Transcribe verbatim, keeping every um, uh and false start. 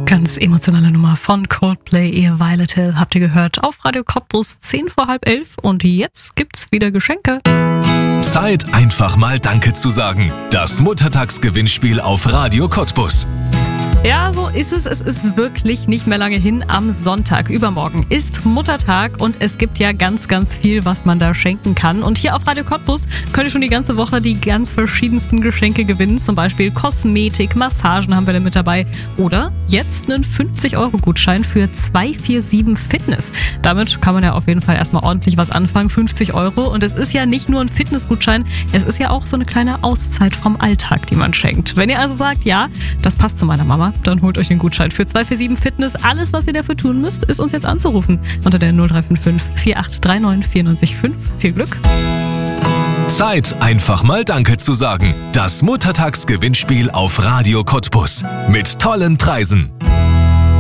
Ganz emotionale Nummer von Coldplay, ihr Violet Hill, habt ihr gehört auf Radio Cottbus zehn vor halb elf und jetzt gibt's wieder Geschenke. Zeit, einfach mal Danke zu sagen. Das Muttertagsgewinnspiel auf Radio Cottbus. Ja, so ist es. Es ist wirklich nicht mehr lange hin. Am Sonntag, übermorgen, ist Muttertag und es gibt ja ganz, ganz viel, was man da schenken kann. Und hier auf Radio Cottbus könnt ihr schon die ganze Woche die ganz verschiedensten Geschenke gewinnen. Zum Beispiel Kosmetik, Massagen haben wir da mit dabei. Oder jetzt einen fünfzig Euro Gutschein für zwei vier sieben Fitness. Damit kann man ja auf jeden Fall erstmal ordentlich was anfangen. fünfzig Euro. Und es ist ja nicht nur ein Fitnessgutschein, es ist ja auch so eine kleine Auszeit vom Alltag, die man schenkt. Wenn ihr also sagt, ja, das passt zu meiner Mama, dann holt euch den Gutschein für zwei vier sieben Fitness. Alles, was ihr dafür tun müsst, ist uns jetzt anzurufen. Unter der null drei fünf fünf vier acht drei neun vier neun fünf. Viel Glück! Zeit, einfach mal Danke zu sagen. Das Muttertagsgewinnspiel auf Radio Cottbus. Mit tollen Preisen.